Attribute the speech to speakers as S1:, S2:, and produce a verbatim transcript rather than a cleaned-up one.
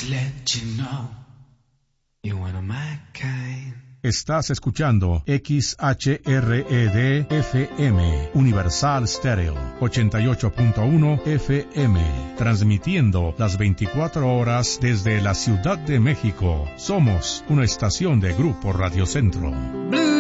S1: Estás escuchando X H R E D F M, Universal Stereo, ochenta y ocho punto uno F M, transmitiendo las veinticuatro horas desde la Ciudad de México. Somos una estación de Grupo Radio Centro.